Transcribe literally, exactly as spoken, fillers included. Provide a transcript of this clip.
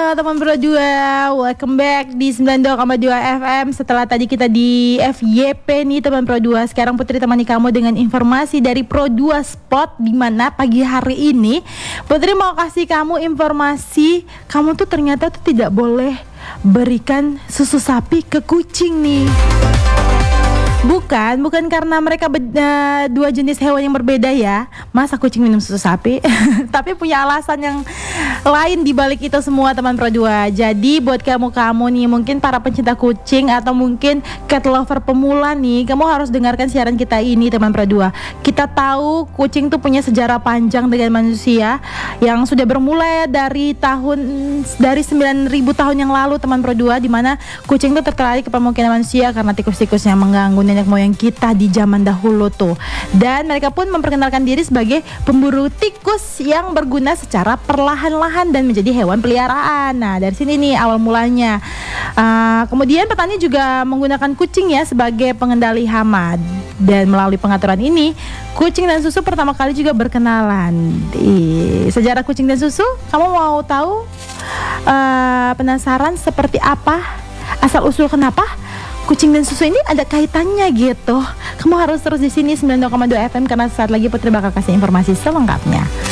teman berdua, welcome back di sembilan puluh dua koma dua F M. Setelah tadi kita di F Y P nih teman Pro dua, sekarang Putri temani kamu dengan informasi dari Pro dua Spot, di mana pagi hari ini Putri mau kasih kamu informasi, kamu tuh ternyata tuh tidak boleh berikan susu sapi ke kucing nih. Bukan, bukan karena mereka beda, dua jenis hewan yang berbeda ya. Masa kucing minum susu sapi? Tapi punya alasan yang lain di balik itu semua teman Pro dua. Jadi buat kamu-kamu nih, mungkin para pencinta kucing atau mungkin cat lover pemula nih, kamu harus dengarkan siaran kita ini teman Pro dua. Kita tahu kucing tuh punya sejarah panjang dengan manusia yang sudah bermula dari tahun dari sembilan ribu tahun yang lalu teman Pro dua, di mana kucing tuh tertarik ke permukiman manusia karena tikus-tikus yang mengganggu nenek moyang kita di zaman dahulu tuh. Dan mereka pun memperkenalkan diri sebagai pemburu tikus yang berguna secara perlahan-lahan dan menjadi hewan peliharaan. Nah, dari sini nih awal mulanya. Uh, kemudian petani juga menggunakan kucing ya sebagai pengendali hama. Dan melalui pengaturan ini, kucing dan susu pertama kali juga berkenalan. Di sejarah kucing dan susu, kamu mau tahu? Uh, penasaran seperti apa asal usul kenapa kucing dan susu ini ada kaitannya gitu? Kamu harus terus di sini sembilan puluh dua koma dua F M karena saat lagi Putri bakal kasih informasi selengkapnya.